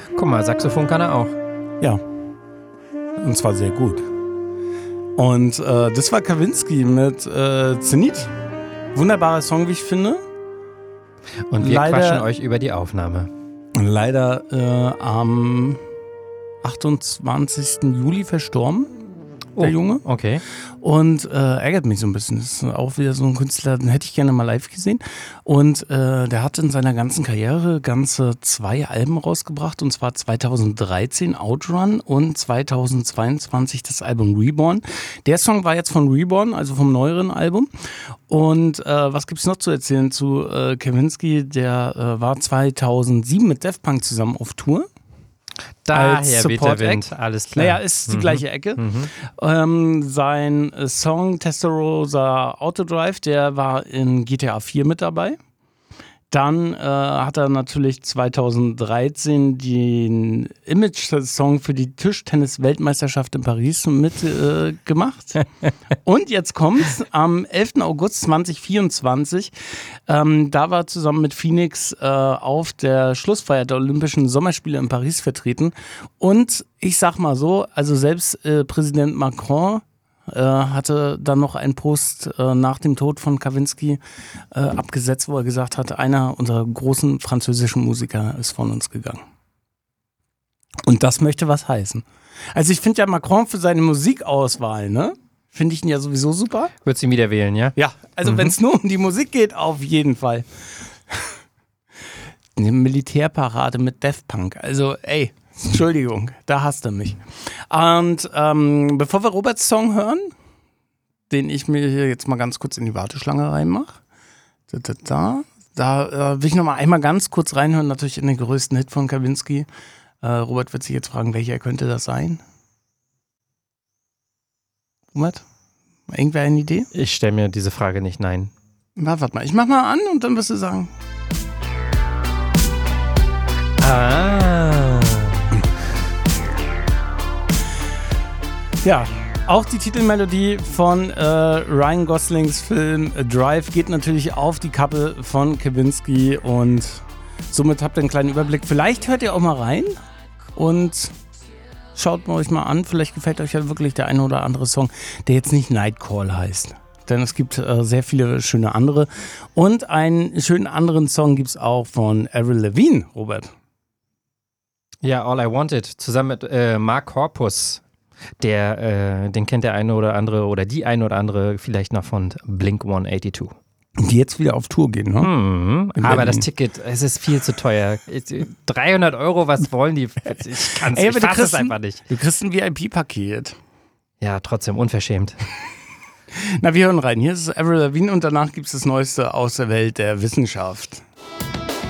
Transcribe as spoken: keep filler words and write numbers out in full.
Guck mal, Saxophon kann er auch. Ja. Und zwar sehr gut. Und äh, das war Kavinsky mit äh, Zenit. Wunderbarer Song, wie ich finde. Und wir leider, quatschen euch über die Aufnahme. Leider äh, am achtundzwanzigsten Juli verstorben, der oh, Junge. Okay. Und äh, ärgert mich so ein bisschen. Das ist auch wieder so ein Künstler, den hätte ich gerne mal live gesehen. Und äh, der hat in seiner ganzen Karriere ganze zwei Alben rausgebracht. Und zwar zweitausenddreizehn Outrun und zweitausendzweiundzwanzig das Album Reborn. Der Song war jetzt von Reborn, also vom neueren Album. Und äh, was gibt's noch zu erzählen zu äh, Kavinsky? Der äh, war zweitausendsieben mit Daft Punk zusammen auf Tour. Daher weht der Wind, alles klar. Naja, ist die mhm. gleiche Ecke. Mhm. Ähm, sein Song Testarossa Autodrive, der war in G T A vier mit dabei. Dann äh, hat er natürlich zweitausenddreizehn den Image-Song für die Tischtennis-Weltmeisterschaft in Paris mitgemacht. Äh, Und jetzt kommt's, am elften August zweitausendvierundzwanzig, ähm, da war er zusammen mit Phoenix äh, auf der Schlussfeier der Olympischen Sommerspiele in Paris vertreten. Und ich sag mal so, also selbst äh, Präsident Macron Äh, hatte dann noch einen Post äh, nach dem Tod von Kavinsky äh, abgesetzt, wo er gesagt hat, einer unserer großen französischen Musiker ist von uns gegangen. Und das möchte was heißen. Also ich finde ja Macron für seine Musikauswahl, ne? Finde ich ihn ja sowieso super. Würdest du ihn wieder wählen, ja? Ja, also mhm. wenn es nur um die Musik geht, auf jeden Fall. Eine Militärparade mit Daft Punk. Also ey, Entschuldigung, da hasst er mich. Und ähm, bevor wir Roberts Song hören, den ich mir hier jetzt mal ganz kurz in die Warteschlange reinmache, da, da, da, da äh, will ich noch mal einmal ganz kurz reinhören, natürlich in den größten Hit von Kavinsky. Äh, Robert wird sich jetzt fragen, welcher könnte das sein? Robert, irgendwer eine Idee? Ich stelle mir diese Frage nicht, nein. Na, warte mal, ich mach mal an und dann wirst du sagen. Ah. Ja, auch die Titelmelodie von äh, Ryan Goslings Film Drive geht natürlich auf die Kappe von Kavinsky und somit habt ihr einen kleinen Überblick. Vielleicht hört ihr auch mal rein und schaut euch mal an. Vielleicht gefällt euch ja wirklich der eine oder andere Song, der jetzt nicht Nightcall heißt. Denn es gibt äh, sehr viele schöne andere. Und einen schönen anderen Song gibt es auch von Avril Lavigne, Robert. Ja, All I Wanted, zusammen mit äh, Mark Hoppus. Der, äh, den kennt der eine oder andere oder die eine oder andere vielleicht noch von Blink hundertzweiundachtzig. Die jetzt wieder auf Tour gehen, ne? Mhm, aber das Ticket, es ist viel zu teuer. dreihundert Euro, was wollen die? Ich kann's, Ey, ich fass es einfach nicht. Du kriegst ein V I P-Paket. Ja, trotzdem unverschämt. Na, wir hören rein. Hier ist Avril Lavigne und danach gibt es das Neueste aus der Welt der Wissenschaft.